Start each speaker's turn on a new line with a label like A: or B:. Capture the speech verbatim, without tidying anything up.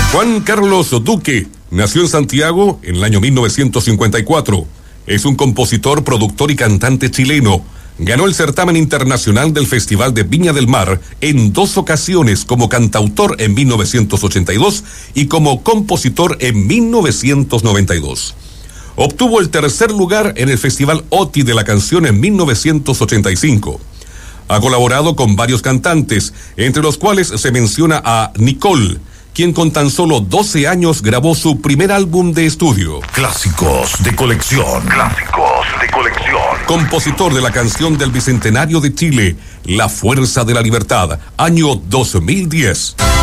A: Juan Carlos Duque nació en Santiago en el año mil novecientos cincuenta y cuatro. Es un compositor, productor y cantante chileno. Ganó el certamen internacional del Festival de Viña del Mar en dos ocasiones como cantautor en mil novecientos ochenta y dos y como compositor en mil novecientos noventa y dos. Obtuvo el tercer lugar en el Festival O T I de la Canción en mil novecientos ochenta y cinco. Ha colaborado con varios cantantes, entre los cuales se menciona a Nicole, quien con tan solo doce años grabó su primer álbum de estudio.
B: Clásicos de colección. Clásicos de colección.
A: Compositor de la canción del Bicentenario de Chile, La Fuerza de la Libertad, año dos mil diez.